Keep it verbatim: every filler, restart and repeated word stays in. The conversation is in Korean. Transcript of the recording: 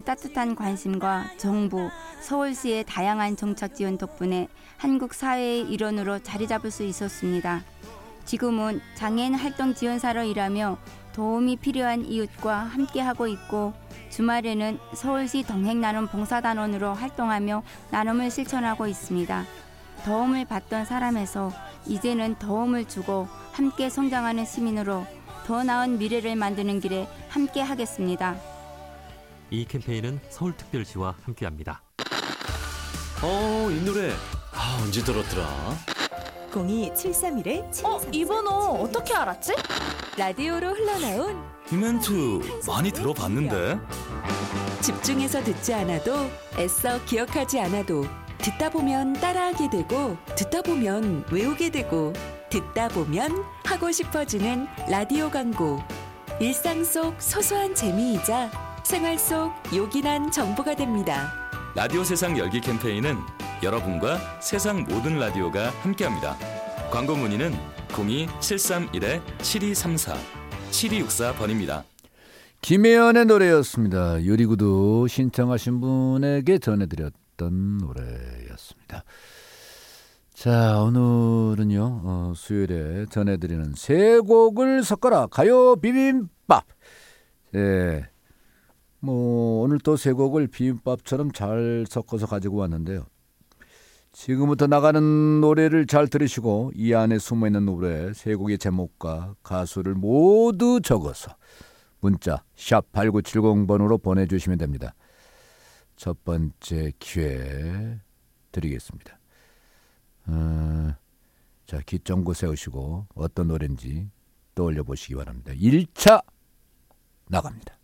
따뜻한 관심과 정부, 서울시의 다양한 정책 지원 덕분에 한국 사회의 일원으로 자리 잡을 수 있었습니다. 지금은 장애인 활동 지원사로 일하며 도움이 필요한 이웃과 함께하고 있고 주말에는 서울시 동행나눔 봉사단원으로 활동하며 나눔을 실천하고 있습니다. 도움을 받던 사람에서 이제는 도움을 주고 함께 성장하는 시민으로 더 나은 미래를 만드는 길에 함께 하겠습니다. 이 캠페인은 서울특별시와 함께합니다. 어, 이 노래 아, 언제 들었더라? 공이 칠삼일 어? 이 번호 어떻게 알았지? 라디오로 흘러나온 이 멘트 많이 들어봤는데? 집중해서 듣지 않아도 애써 기억하지 않아도 듣다 보면 따라하게 되고 듣다 보면 외우게 되고 듣다 보면 하고 싶어지는 라디오 광고. 일상 속 소소한 재미이자 생활 속 요긴한 정보가 됩니다. 라디오 세상 열기 캠페인은 여러분과 세상 모든 라디오가 함께합니다. 광고 문의는 공이 칠삼일 칠이삼사 칠이육사 번입니다. 김혜연의 노래였습니다. 유리구두 신청하신 분에게 전해드렸던 노래였습니다. 자, 오늘은요 어, 수요일에 전해드리는 세 곡을 섞어라 가요 비빔밥. 예, 뭐 오늘 또 세 곡을 비빔밥처럼 잘 섞어서 가지고 왔는데요. 지금부터 나가는 노래를 잘 들으시고 이 안에 숨어있는 노래 세 곡의 제목과 가수를 모두 적어서 문자 샵 팔구칠공 번으로 보내주시면 됩니다. 첫 번째 기회 드리겠습니다. 어, 자, 기점고 세우시고 어떤 노래인지 떠올려 보시기 바랍니다. 일 차 나갑니다.